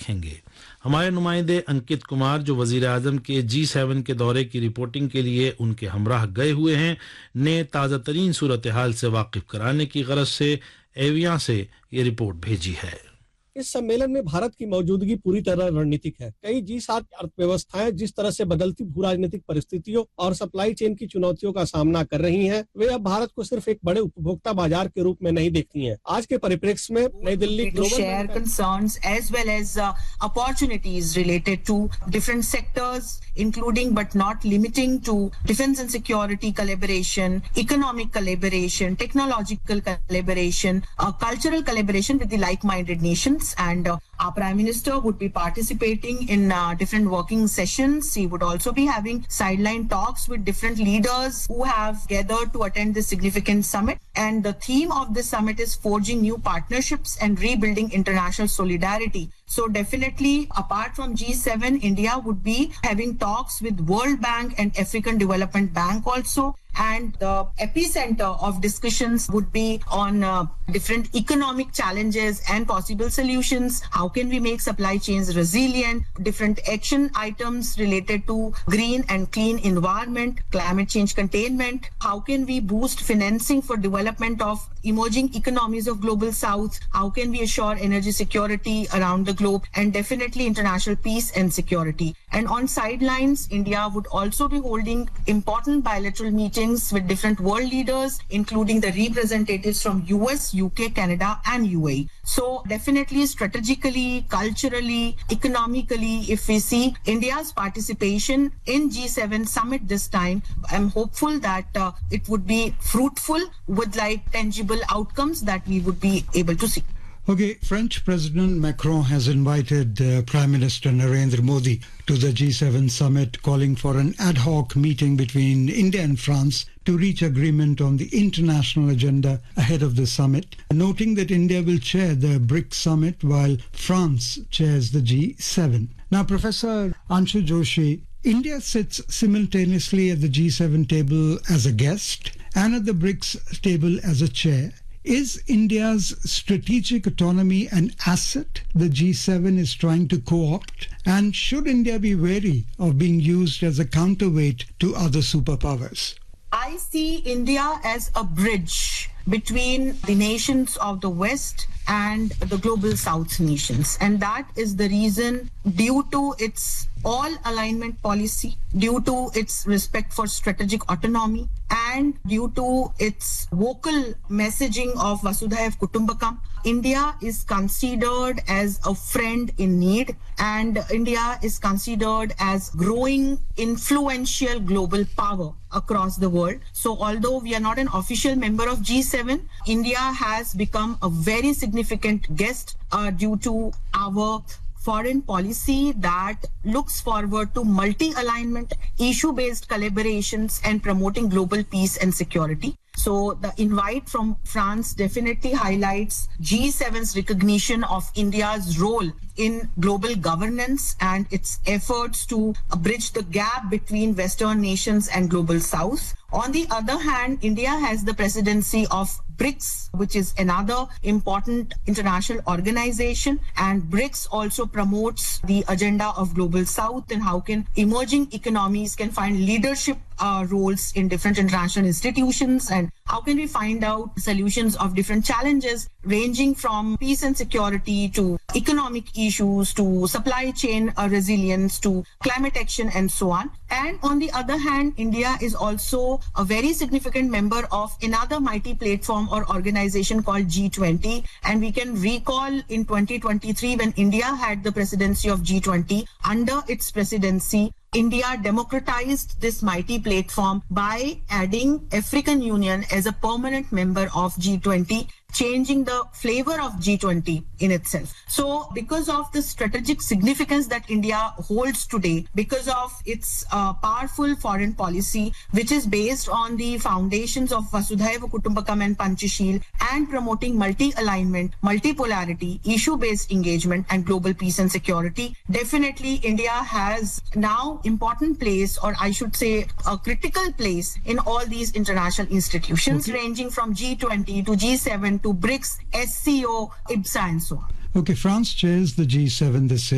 देखेंगे। हमारे नुमाइंदे अंकित कुमार, जो वजीर आजम के G7 के दौरे की रिपोर्टिंग के लिए उनके हमराह गए हुए हैं, ने ताज़ा तरीन सूरत हाल से वाकिफ कराने की गरज से एविया से ये रिपोर्ट भेजी है। इस सम्मेलन में भारत की मौजूदगी पूरी तरह रणनीतिक है। कई G7 अर्थव्यवस्थाएं जिस तरह से बदलती भू राजनीतिक परिस्थितियों और सप्लाई चेन की चुनौतियों का सामना कर रही हैं, वे अब भारत को सिर्फ एक बड़े उपभोक्ता बाजार के रूप में नहीं देखती हैं। आज के परिप्रेक्ष्य में नई Delhi share concerns as well as opportunities related to different sectors, including but not limiting to defense and security collaboration, economic collaboration, technological collaboration, cultural collaboration with the like-minded nations. And our Prime Minister would be participating in different working sessions. He would also be having sideline talks with different leaders who have gathered to attend this significant summit. And the theme of this summit is forging new partnerships and rebuilding international solidarity. So definitely, apart from G7, India would be having talks with World Bank and African Development Bank also. And the epicenter of discussions would be on different economic challenges and possible solutions. How can we make supply chains resilient? Different action items related to green and clean environment, climate change containment. How can we boost financing for development of emerging economies of global south? How can we assure energy security around the globe? And definitely international peace and security. And on sidelines, India would also be holding important bilateral meetings with different world leaders, including the representatives from US, UK, Canada, and UAE. So definitely strategically, culturally, economically, if we see India's participation in G7 summit this time, I'm hopeful that it would be fruitful with like tangible outcomes that we would be able to see. Okay, French President Macron has invited Prime Minister Narendra Modi to the G7 summit, calling for an ad hoc meeting between India and France to reach agreement on the international agenda ahead of the summit, noting that India will chair the BRICS summit while France chairs the G7. Now, Professor Anshu Joshi, India sits simultaneously at the G7 table as a guest and at the BRICS table as a chair. Is India's strategic autonomy an asset the G7 is trying to co-opt? And should India be wary of being used as a counterweight to other superpowers? I see India as a bridge between the nations of the West and the global South nations. And that is the reason, due to its all alignment policy, due to its respect for strategic autonomy, and due to its vocal messaging of Vasudhaiva Kutumbakam, India is considered as a friend in need, and India is considered as growing influential global power across the world. So although we are not an official member of G7, India has become a very significant guest due to our foreign policy that looks forward to multi-alignment, issue-based collaborations, and promoting global peace and security. So the invite from France definitely highlights G7's recognition of India's role in global governance and its efforts to bridge the gap between Western nations and global South. On the other hand, India has the presidency of BRICS, which is another important international organization, and BRICS also promotes the agenda of global South and how can emerging economies can find leadership roles in different international institutions, and how can we find out solutions of different challenges ranging from peace and security to economic issues to supply chain resilience to climate action and so on. And on the other hand, India is also a very significant member of another mighty platform or organization called G20. And we can recall in 2023 when India had the presidency of G20, under its presidency, India democratized this mighty platform by adding African Union as a permanent member of G20, changing the flavor of G20 in itself. So because of the strategic significance that India holds today, because of its powerful foreign policy, which is based on the foundations of Vasudhaiva Kutumbakam and Panchashil, and promoting multi-alignment, multipolarity, issue-based engagement, and global peace and security, definitely India has now important place, or I should say a critical place in all these international institutions, ranging from G20 to G7 to BRICS, SCO, IBSA, and so on. Okay, France chairs the G7 this year.